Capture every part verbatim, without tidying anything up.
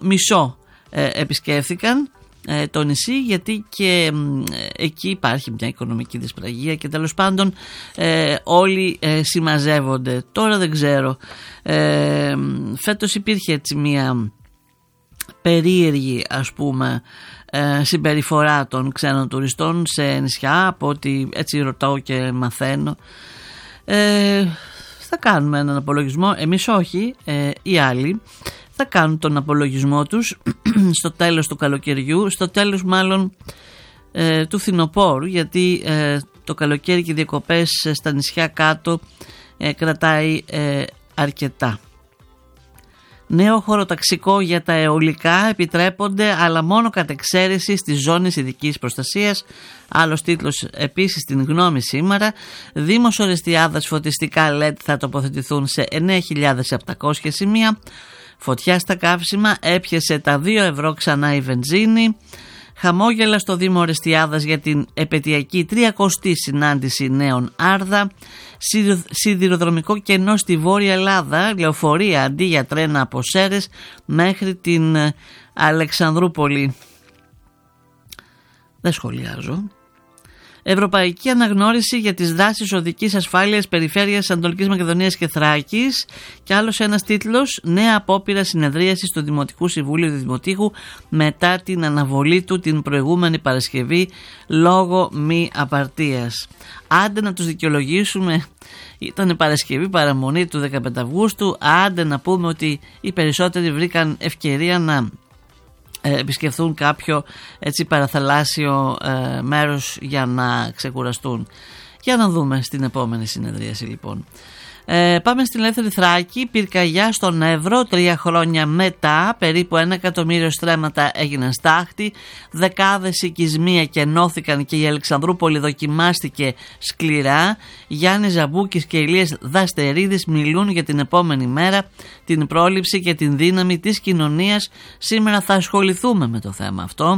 μισό ε, επισκέφθηκαν ε, το νησί, γιατί και ε, εκεί υπάρχει μια οικονομική δυσπραγία και τέλος πάντων ε, όλοι ε, συμμαζεύονται. Τώρα δεν ξέρω, ε, φέτος υπήρχε έτσι μια περίεργη, ας πούμε, ε, συμπεριφορά των ξένων τουριστών σε νησιά, από ό,τι έτσι ρωτάω και μαθαίνω. ε, θα κάνουμε έναν απολογισμό, εμείς όχι, ε, οι άλλοι θα κάνουν τον απολογισμό τους στο τέλος του καλοκαιριού, στο τέλος μάλλον ε, του φθινοπόρου, γιατί ε, το καλοκαίρι και οι διακοπές στα νησιά κάτω ε, κρατάει ε, αρκετά. Νέο χωροταξικό για τα αιωλικά επιτρέπονται, αλλά μόνο κατ' εξαίρεση στις ζώνες ειδικής προστασίας. Άλλος τίτλος επίσης στην Γνώμη σήμερα. Δήμος Ορεστιάδας, φωτιστικά ελ ι ντι θα τοποθετηθούν σε εννέα χιλιάδες επτακόσια σημεία. Φωτιά στα καύσιμα, έπιασε τα δύο ευρώ ξανά η βενζίνη. Χαμόγελα στο Δήμο Ορεστιάδας για την επαιτειακή τριακοστή συνάντηση νέων Άρδα. Σιδηροδρομικό κενό στη Βόρεια Ελλάδα, λεωφορεία αντί για τρένα από Σέρρες μέχρι την Αλεξανδρούπολη. Δεν σχολιάζω. Ευρωπαϊκή αναγνώριση για τις δράσεις οδικής ασφάλειας περιφέρειας Ανατολικής Μακεδονίας και Θράκης. Και άλλος ένας τίτλος, νέα απόπειρα συνεδρίασης του Δημοτικού Συμβούλου του Δημοτήχου μετά την αναβολή του την προηγούμενη Παρασκευή λόγω μη απαρτίας. Άντε να τους δικαιολογήσουμε, ήταν Παρασκευή, παραμονή του δεκαπέντε Αυγούστου, άντε να πούμε ότι οι περισσότεροι βρήκαν ευκαιρία να επισκεφθούν κάποιο έτσι παραθαλάσσιο ε, μέρος για να ξεκουραστούν. Για να δούμε στην επόμενη συνεδρίαση λοιπόν. Ε, πάμε στην Ελεύθερη Θράκη. Πυρκαγιά στον Εύρο, τρία χρόνια μετά, περίπου ένα εκατομμύριο στρέμματα έγιναν στάχτη, δεκάδες οικισμοί κενώθηκαν και η Αλεξανδρούπολη δοκιμάστηκε σκληρά. Γιάννη Ζαμπούκης και Ηλίας Δαστερίδης μιλούν για την επόμενη μέρα, την πρόληψη και την δύναμη της κοινωνίας. Σήμερα θα ασχοληθούμε με το θέμα αυτό.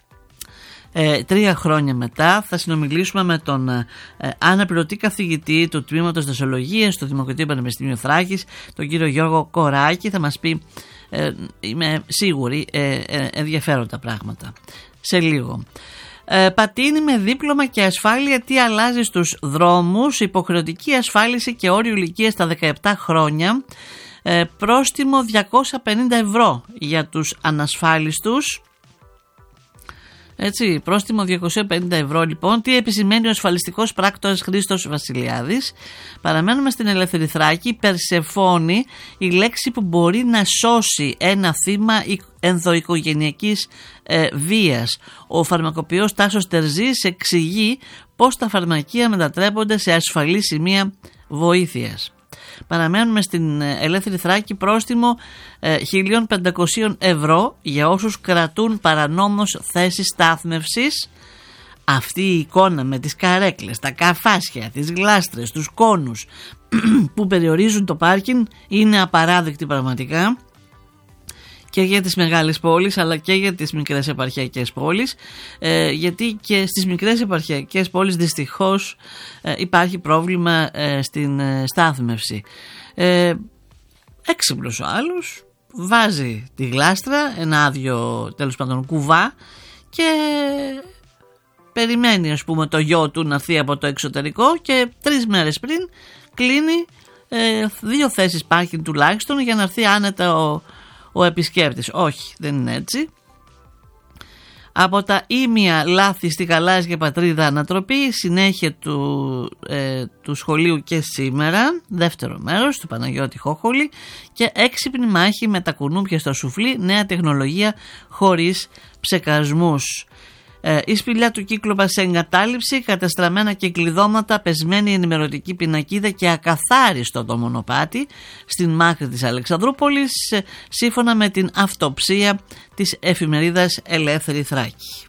Ε, τρία χρόνια μετά θα συνομιλήσουμε με τον ε, αναπληρωτή καθηγητή του Τμήματος Δασολογίας στο Δημοκρατικό Πανεπιστήμιο Θράκης, τον κύριο Γιώργο Κοράκη. Θα μας πει, ε, είμαι σίγουρη, ε, ε, ενδιαφέροντα πράγματα. Σε λίγο. Ε, πατίνι με δίπλωμα και ασφάλεια, τι αλλάζει στους δρόμους, υποχρεωτική ασφάλιση και όριο ηλικίας στα δεκαεπτά χρόνια, ε, πρόστιμο διακόσια πενήντα ευρώ για τους ανασφάλιστους. Έτσι, πρόστιμο διακόσια πενήντα ευρώ λοιπόν. Τι επισημαίνει ο ασφαλιστικός πράκτορας Χρήστος Βασιλιάδης. Παραμένουμε στην Ελεύθερη Θράκη. Περσεφόνη, η λέξη που μπορεί να σώσει ένα θύμα ενδοοικογενειακής ε, βίας. Ο φαρμακοποιός Τάσος Τερζής εξηγεί πώς τα φαρμακεία μετατρέπονται σε ασφαλή σημεία βοήθειας. Παραμένουμε στην Ελεύθερη Θράκη. Πρόστιμο ε, χίλια πεντακόσια ευρώ για όσους κρατούν παρανόμως θέσεις στάθμευσης. Αυτή η εικόνα με τις καρέκλες, τα καφάσια, τις γλάστρες, τους κόνους που περιορίζουν το πάρκινγκ είναι απαράδεκτη πραγματικά, και για τις μεγάλες πόλεις αλλά και για τις μικρές επαρχιακές πόλεις, ε, γιατί και στις μικρές επαρχιακές πόλεις δυστυχώς ε, υπάρχει πρόβλημα ε, στην ε, στάθμευση. Ε, έξυπνος ο άλλος βάζει τη γλάστρα, ένα άδειο τέλος πάντων κουβά, και περιμένει ας πούμε το γιο του να έρθει από το εξωτερικό, και τρεις μέρες πριν κλείνει ε, δύο θέσεις πάρκινγκ τουλάχιστον για να έρθει άνετα ο ο επισκέπτης. Όχι, δεν είναι έτσι. Από τα ήμια λάθη στη γαλάζια πατρίδα ανατροπή, συνέχεια του, ε, του σχολείου και σήμερα, δεύτερο μέρος του Παναγιώτη Χόχολη, και έξυπνη μάχη με τα κουνούπια στο σουφλί, νέα τεχνολογία χωρίς ψεκασμούς. Ε, η σπηλιά του κύκλωμα σε εγκατάλειψη, κατεστραμμένα κυκλειδώματα, πεσμένη ενημερωτική πινακίδα και ακαθάριστο το μονοπάτι στην μάκρη της Αλεξανδρούπολης, σύμφωνα με την αυτοψία της εφημερίδας Ελεύθερη Θράκη.